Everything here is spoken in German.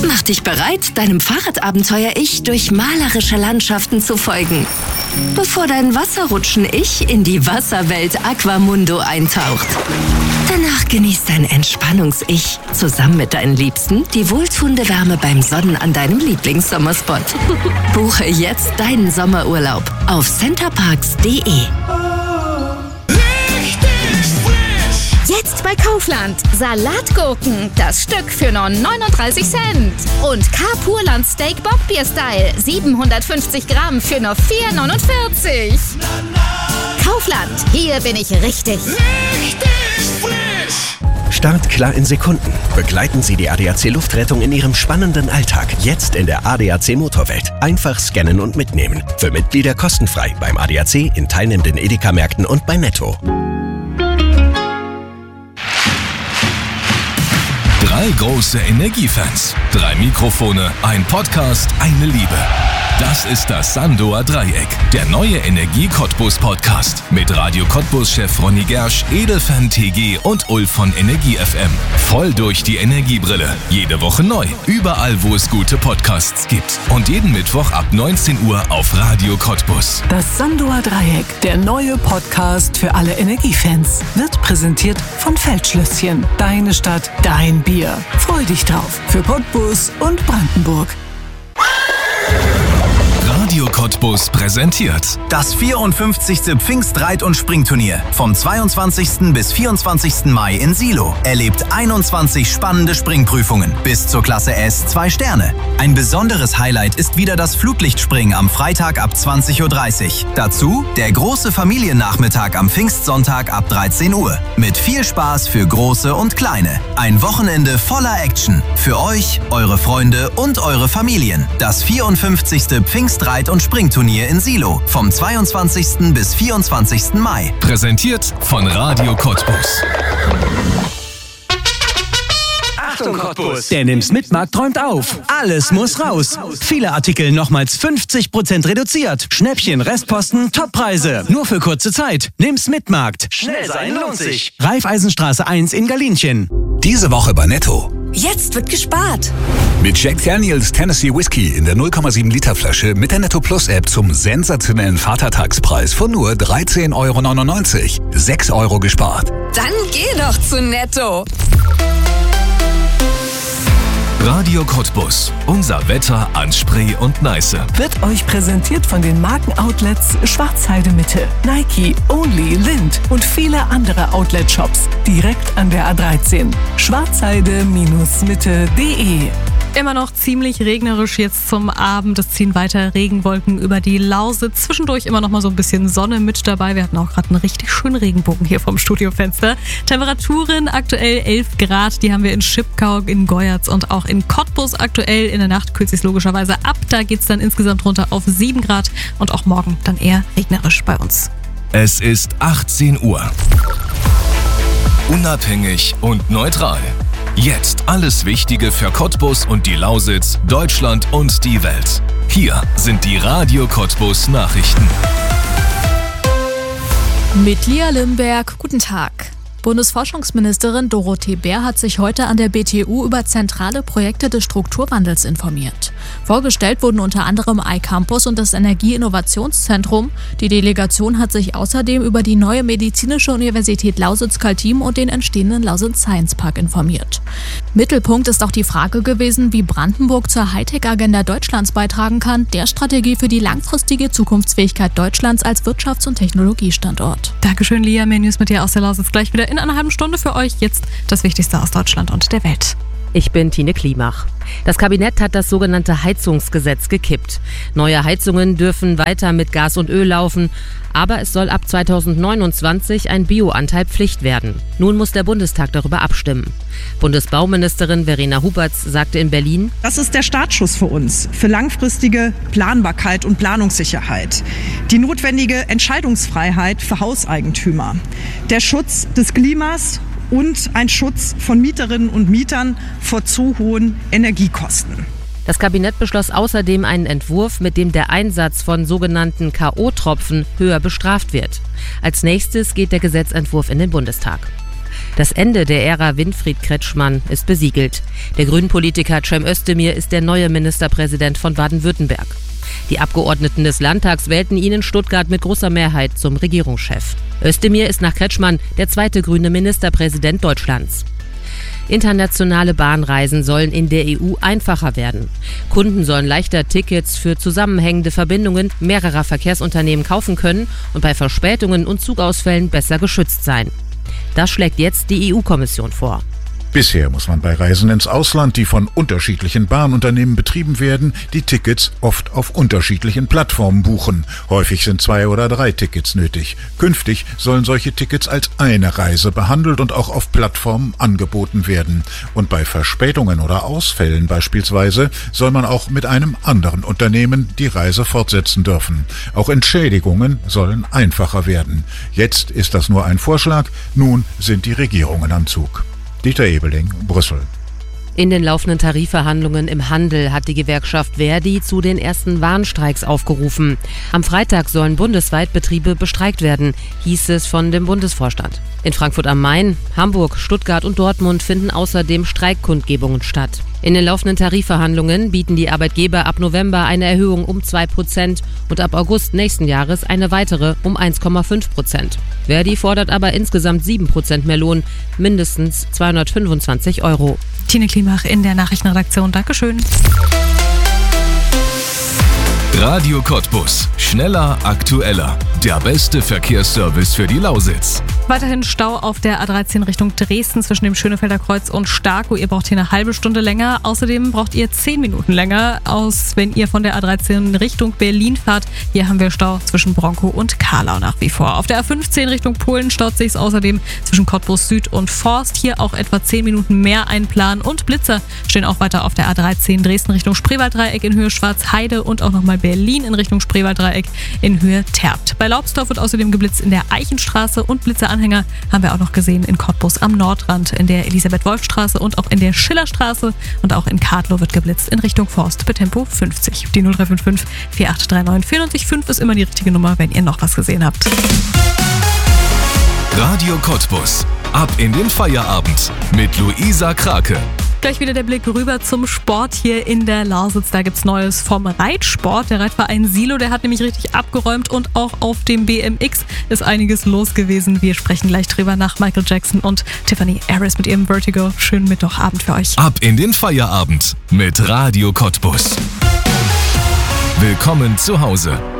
Mach dich bereit, deinem Fahrradabenteuer-Ich durch malerische Landschaften zu folgen, bevor dein Wasserrutschen-Ich in die Wasserwelt Aquamundo eintaucht. Danach genießt dein Entspannungs-Ich zusammen mit deinen Liebsten die wohltuende Wärme beim Sonnen an deinem Lieblingssommerspot. Buche jetzt deinen Sommerurlaub auf centerparks.de. Jetzt bei Kaufland. Salatgurken, das Stück für nur 39 Cent. Und K-Purland Steak Bockbier Style, 750 Gramm für nur 4,49. Kaufland, hier bin ich richtig. Start klar in Sekunden. Begleiten Sie die ADAC Luftrettung in Ihrem spannenden Alltag. Jetzt in der ADAC Motorwelt. Einfach scannen und mitnehmen. Für Mitglieder kostenfrei beim ADAC, in teilnehmenden Edeka-Märkten und bei Netto. 3 große Energiefans, 3 Mikrofone, ein Podcast, eine Liebe. Das ist das Sandoer Dreieck, der neue Energie-Cottbus-Podcast. Mit Radio Cottbus-Chef Ronny Gersch, Edelfan TG und Ulf von Energie FM. Voll durch die Energiebrille. Jede Woche neu. Überall, wo es gute Podcasts gibt. Und jeden Mittwoch ab 19 Uhr auf Radio Cottbus. Das Sandoer Dreieck, der neue Podcast für alle Energiefans, wird präsentiert von Feldschlösschen. Deine Stadt, dein Bier. Freu dich drauf. Für Cottbus und Brandenburg. Radio Cottbus präsentiert das 54. Pfingstreit- und Springturnier vom 22. bis 24. Mai in Silo. Erlebt 21 spannende Springprüfungen bis zur Klasse S 2 Sterne. Ein besonderes Highlight ist wieder das Flutlichtspringen am Freitag ab 20.30 Uhr. Dazu der große Familiennachmittag am Pfingstsonntag ab 13 Uhr. Mit viel Spaß für Große und Kleine. Ein Wochenende voller Action. Für euch, eure Freunde und eure Familien. Das 54. Pfingstreit- und Springturnier in Silo vom 22. bis 24. Mai. Präsentiert von Radio Cottbus. Achtung Cottbus! Der Nimm's-Mit-Markt träumt auf. Alles muss raus. Viele Artikel nochmals 50% reduziert. Schnäppchen, Restposten, Toppreise. Nur für kurze Zeit. Nimm's-Mit-Markt. Schnell sein lohnt sich. Raiffeisenstraße 1 in Galinchen. Diese Woche bei Netto. Jetzt wird gespart. Mit Jack Daniels Tennessee Whiskey in der 0,7 Liter Flasche mit der Netto Plus App zum sensationellen Vatertagspreis von nur 13,99 €. 6 € gespart. Dann geh doch zu Netto. Radio Cottbus. Unser Wetter an Spree und Neiße. Wird euch präsentiert von den Markenoutlets Schwarzheide Mitte, Nike, Only, Lind und viele andere Outlet-Shops direkt an der A13. Schwarzheide-mitte.de. Immer noch ziemlich regnerisch jetzt zum Abend. Es ziehen weiter Regenwolken über die Lausitz. Zwischendurch immer noch mal so ein bisschen Sonne mit dabei. Wir hatten auch gerade einen richtig schönen Regenbogen hier vom Studiofenster. Temperaturen aktuell 11 Grad. Die haben wir in Schipkau, in Goyatz und auch in Cottbus aktuell. In der Nacht kühlt es logischerweise ab. Da geht es dann insgesamt runter auf 7 Grad. Und auch morgen dann eher regnerisch bei uns. Es ist 18 Uhr. Unabhängig und neutral. Jetzt alles Wichtige für Cottbus und die Lausitz, Deutschland und die Welt. Hier sind die Radio Cottbus Nachrichten. Mit Lia Limberg, guten Tag. Bundesforschungsministerin Dorothee Bär hat sich heute an der BTU über zentrale Projekte des Strukturwandels informiert. Vorgestellt wurden unter anderem iCampus und das Energieinnovationszentrum. Die Delegation hat sich außerdem über die neue Medizinische Universität Lausitz-Kaltim und den entstehenden Lausitz Science Park informiert. Mittelpunkt ist auch die Frage gewesen, wie Brandenburg zur Hightech-Agenda Deutschlands beitragen kann, der Strategie für die langfristige Zukunftsfähigkeit Deutschlands als Wirtschafts- und Technologiestandort. Dankeschön, Lia. Mehr News mit dir aus der Lausitz gleich wieder in einer halben Stunde für euch. Jetzt das Wichtigste aus Deutschland und der Welt. Ich bin Tine Klimach. Das Kabinett hat das sogenannte Heizungsgesetz gekippt. Neue Heizungen dürfen weiter mit Gas und Öl laufen, aber es soll ab 2029 ein Bioanteil Pflicht werden. Nun muss der Bundestag darüber abstimmen. Bundesbauministerin Verena Huberts sagte in Berlin: Das ist der Startschuss für uns, für langfristige Planbarkeit und Planungssicherheit. Die notwendige Entscheidungsfreiheit für Hauseigentümer. Der Schutz des Klimas und ein Schutz von Mieterinnen und Mietern vor zu hohen Energiekosten. Das Kabinett beschloss außerdem einen Entwurf, mit dem der Einsatz von sogenannten K.O.-Tropfen höher bestraft wird. Als nächstes geht der Gesetzentwurf in den Bundestag. Das Ende der Ära Winfried Kretschmann ist besiegelt. Der Grünen-Politiker Cem Özdemir ist der neue Ministerpräsident von Baden-Württemberg. Die Abgeordneten des Landtags wählten ihn in Stuttgart mit großer Mehrheit zum Regierungschef. Özdemir ist nach Kretschmann der zweite grüne Ministerpräsident Deutschlands. Internationale Bahnreisen sollen in der EU einfacher werden. Kunden sollen leichter Tickets für zusammenhängende Verbindungen mehrerer Verkehrsunternehmen kaufen können und bei Verspätungen und Zugausfällen besser geschützt sein. Das schlägt jetzt die EU-Kommission vor. Bisher muss man bei Reisen ins Ausland, die von unterschiedlichen Bahnunternehmen betrieben werden, die Tickets oft auf unterschiedlichen Plattformen buchen. Häufig sind 2 oder 3 Tickets nötig. Künftig sollen solche Tickets als eine Reise behandelt und auch auf Plattformen angeboten werden. Und bei Verspätungen oder Ausfällen beispielsweise soll man auch mit einem anderen Unternehmen die Reise fortsetzen dürfen. Auch Entschädigungen sollen einfacher werden. Jetzt ist das nur ein Vorschlag, nun sind die Regierungen am Zug. Dieter Ebeling, Brüssel. In den laufenden Tarifverhandlungen im Handel hat die Gewerkschaft ver.di zu den ersten Warnstreiks aufgerufen. Am Freitag sollen bundesweit Betriebe bestreikt werden, hieß es von dem Bundesvorstand. In Frankfurt am Main, Hamburg, Stuttgart und Dortmund finden außerdem Streikkundgebungen statt. In den laufenden Tarifverhandlungen bieten die Arbeitgeber ab November eine Erhöhung um 2% und ab August nächsten Jahres eine weitere um 1,5%. ver.di fordert aber insgesamt 7% mehr Lohn, mindestens 225 €. Tine Klimach in der Nachrichtenredaktion. Dankeschön. Radio Cottbus. Schneller, aktueller. Der beste Verkehrsservice für die Lausitz. Weiterhin Stau auf der A13 Richtung Dresden zwischen dem Schönefelder Kreuz und Starkow. Ihr braucht hier eine halbe Stunde länger. Außerdem braucht ihr 10 Minuten länger, wenn ihr von der A13 Richtung Berlin fahrt. Hier haben wir Stau zwischen Bronkow und Karlau nach wie vor. Auf der A15 Richtung Polen staut sich es außerdem zwischen Cottbus Süd und Forst. Hier auch etwa 10 Minuten mehr einplanen. Und Blitzer stehen auch weiter auf der A13 Dresden Richtung Spreewalddreieck in Höhe Schwarzheide und auch nochmal Berlin in Richtung Spreewalddreieck in Höhe Terpt. Bei Laubsdorf wird außerdem geblitzt in der Eichenstraße und Blitzeranhänger haben wir auch noch gesehen in Cottbus am Nordrand, in der Elisabeth-Wolf-Straße und auch in der Schillerstraße und auch in Kadlow wird geblitzt in Richtung Forst bei Tempo 50. Die 0355 4839 94 ist immer die richtige Nummer, wenn ihr noch was gesehen habt. Radio Cottbus. Ab in den Feierabend mit Luisa Krake. Gleich wieder der Blick rüber zum Sport hier in der Lausitz. Da gibt's Neues vom Reitsport. Der Reitverein Silo, der hat nämlich richtig abgeräumt und auch auf dem BMX ist einiges los gewesen. Wir sprechen gleich drüber nach Michael Jackson und Tiffany Harris mit ihrem Vertigo. Schönen Mittwochabend für euch. Ab in den Feierabend mit Radio Cottbus. Willkommen zu Hause.